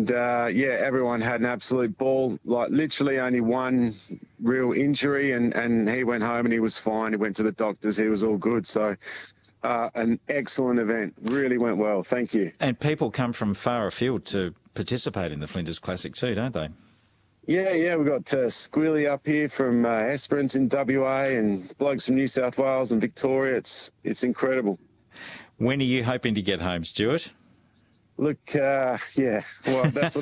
And, yeah, everyone had an absolute ball, like literally only one real injury, and he went home and he was fine. He went to the doctors. He was all good. So an excellent event. Really went well. Thank you. And people come from far afield to participate in the Flinders Classic too, don't they? Yeah, we've got Squealy up here from Esperance in WA and blokes from New South Wales and Victoria. It's incredible. When are you hoping to get home, Stuart? Look, yeah, well, that's what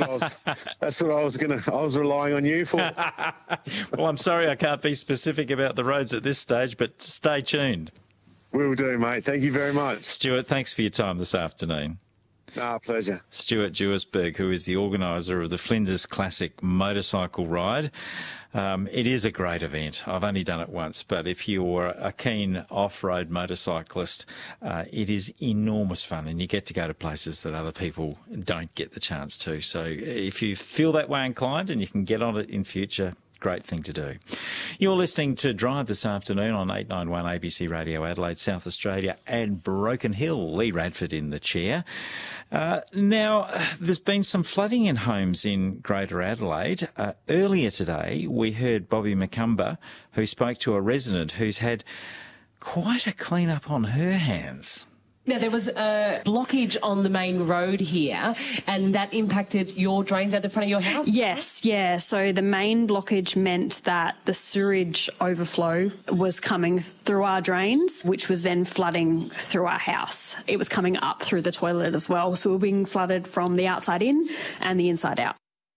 I was relying on you for. Well, I'm sorry I can't be specific about the roads at this stage, but stay tuned. Will do, mate. Thank you very much. Stuart, thanks for your time this afternoon. Pleasure. Stuart Duisberg, who is the organiser of the Flinders Classic motorcycle ride. It is a great event. I've only done it once, but if you're a keen off-road motorcyclist, it is enormous fun, and you get to go to places that other people don't get the chance to. So if you feel that way inclined and you can get on it in future, great thing to do. You're listening to Drive this afternoon on 891 ABC Radio Adelaide, South Australia and Broken Hill. Lee Radford in the chair. Now, there's been some flooding in homes in Greater Adelaide. Earlier today, we heard Bobby McCumber, who spoke to a resident who's had quite a clean-up on her hands. Now, there was a blockage on the main road here, and that impacted your drains at the front of your house? Yes, yeah. So the main blockage meant that the sewage overflow was coming through our drains, which was then flooding through our house. It was coming up through the toilet as well. So we were being flooded from the outside in and the inside out.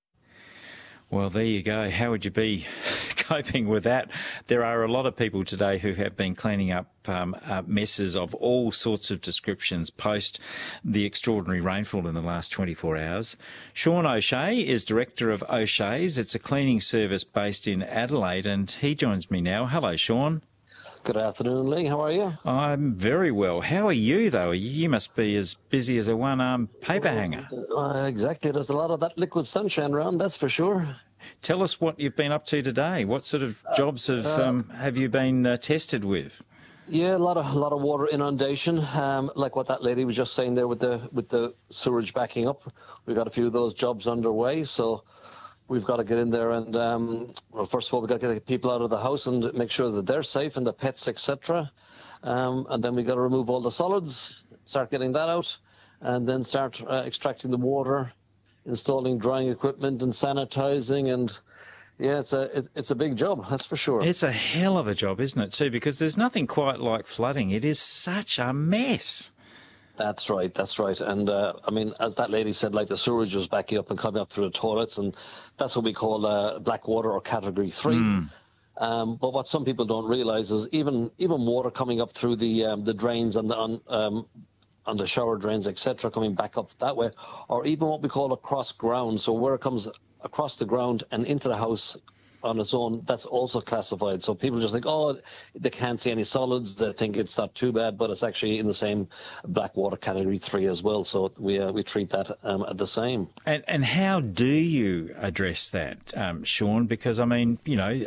Well, there you go. How would you be coping with that? There are a lot of people today who have been cleaning up messes of all sorts of descriptions post the extraordinary rainfall in the last 24 hours. Sean O'Shea is director of O'Shea's. It's a cleaning service based in Adelaide, and he joins me now. Hello, Sean. Good afternoon, Lee. How are you? I'm very well. How are you, though? You must be as busy as a one-armed paper hanger. Exactly. There's a lot of that liquid sunshine around, that's for sure. Tell us what you've been up to today. What sort of jobs have you been tested with? Yeah, a lot of water inundation, like what that lady was just saying there with the sewerage backing up. We've got a few of those jobs underway, so we've got to get in there and, well, first of all, we've got to get the people out of the house and make sure that they're safe and the pets, etc. And then we've got to remove all the solids, start getting that out, and then start extracting the water, installing drying equipment and sanitizing. And yeah, it's a big job, that's for sure. It's a hell of a job, isn't it, too? Because there's nothing quite like flooding. It is such a mess. That's right. And, I mean, as that lady said, like the sewage was backing up and coming up through the toilets, and that's what we call black water or Category 3. But what some people don't realise is even water coming up through the drains and on the shower drains, etc., coming back up that way, or even what we call across ground. So where it comes across the ground and into the house on its own, that's also classified. So people just think, oh, they can't see any solids. They think it's not too bad, but it's actually in the same black water Category 3 as well. So we treat that the same. And how do you address that, Sean? Because I mean, you know,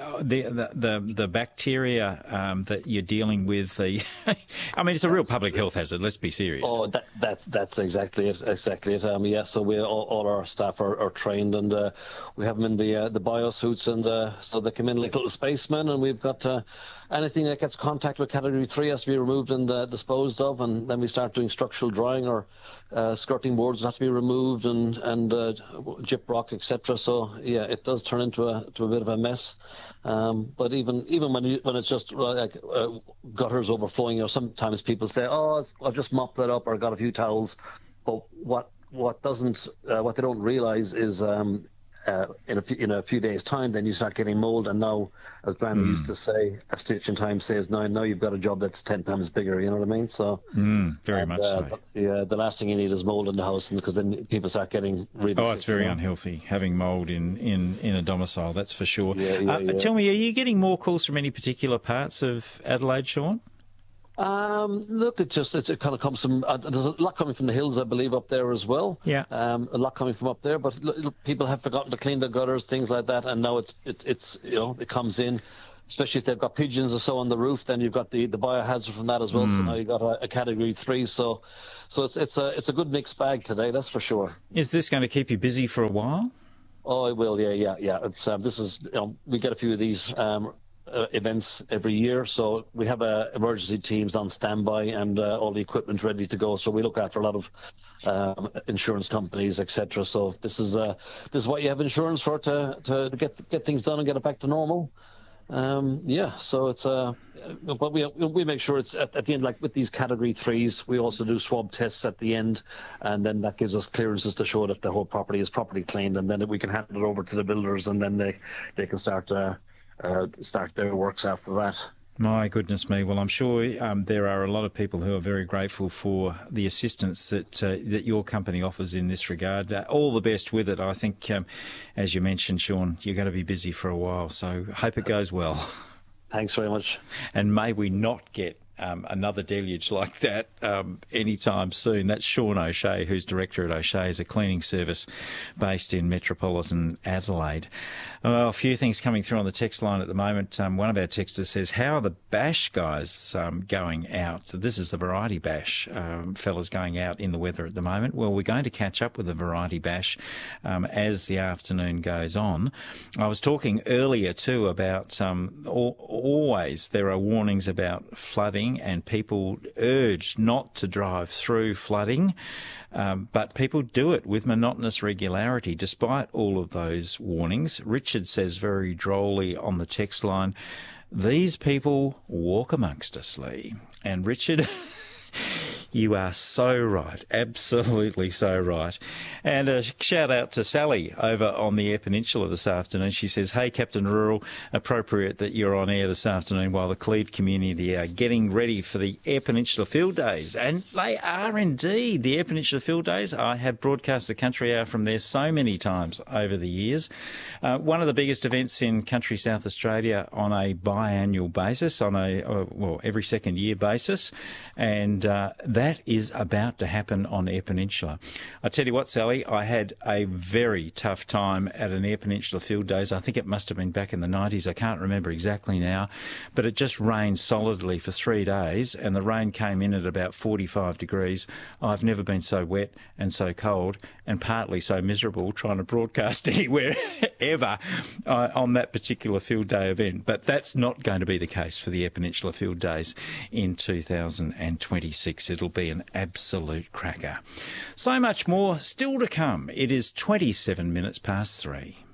the bacteria that you're dealing with. I mean, it's a real public health hazard. Let's be serious. Oh, that's exactly it. Exactly it. Yeah. So all our staff are trained, and we have them in the biosuits and. So they come in like little spacemen, and we've got anything that gets contact with Category 3 has to be removed and disposed of, and then we start doing structural drying, or skirting boards have to be removed, and gyprock, etc. So yeah, it does turn into a bit of a mess. But even when it's just like gutters overflowing, you know, sometimes people say, "Oh, I've just mopped that up or got a few towels," but what they don't realise is. In a few days' time, then you start getting mould, and now, as Granny used to say, a stitch in time saves 9. Now you've got a job that's 10 times bigger. You know what I mean? So very much so. The last thing you need is mould in the house, because then people start getting really. Oh, sick, it's very unhealthy having mould in a domicile. That's for sure. Yeah. Tell me, are you getting more calls from any particular parts of Adelaide, Sean? Look, it kind of comes from. There's a lot coming from the hills, I believe, up there as well. Yeah. A lot coming from up there, but people have forgotten to clean the gutters, things like that, and now it's you know, it comes in. especially if they've got pigeons or so on the roof, then you've got the biohazard from that as well. So now you've got a category 3. So it's a good mixed bag today, that's for sure. Is this going to keep you busy for a while? Oh, it will. Yeah. It's this is we get a few of these events every year, so we have emergency teams on standby and all the equipment ready to go. So we look after a lot of insurance companies, etc. So this is what you have insurance for, to get things done and get it back to normal. So it's but we make sure it's at the end, like with these category 3s, we also do swab tests at the end, and then that gives us clearances to show that the whole property is properly cleaned, and then we can hand it over to the builders, and then they can start their works after that. My goodness me. Well, I'm sure there are a lot of people who are very grateful for the assistance that your company offers in this regard. All the best with it. I think, as you mentioned, Sean, you're going to be busy for a while, so hope it goes well. Thanks very much. And may we not get another deluge like that anytime soon. That's Sean O'Shea, who's director at O'Shea's, a cleaning service based in metropolitan Adelaide. Well, a few things coming through on the text line at the moment. One of our texters says, how are the bash guys going out? So this is the Variety Bash, fellas going out in the weather at the moment. Well, we're going to catch up with the Variety Bash as the afternoon goes on. I was talking earlier too about always there are warnings about flooding, and people urged not to drive through flooding, but people do it with monotonous regularity despite all of those warnings. Richard says very drolly on the text line, these people walk amongst us, Lee. And Richard, you are so right, absolutely so right. And a shout out to Sally over on the Eyre Peninsula this afternoon. She says, hey, Captain Rural, appropriate that you're on air this afternoon while the Cleve community are getting ready for the Eyre Peninsula Field Days. And they are indeed the Eyre Peninsula Field Days. I have broadcast the Country Hour from there so many times over the years. One of the biggest events in country South Australia on a biannual basis, on every second year basis. And that is about to happen on Eyre Peninsula. I tell you what, Sally, I had a very tough time at an Eyre Peninsula Field Days. I think it must have been back in the 90s. I can't remember exactly now. But it just rained solidly for 3 days, and the rain came in at about 45 degrees. I've never been so wet and so cold and partly so miserable trying to broadcast anywhere ever on that particular field day event. But that's not going to be the case for the Eyre Peninsula Field Days in 2026. It'll be an absolute cracker. So much more still to come. It is 27 minutes past 3.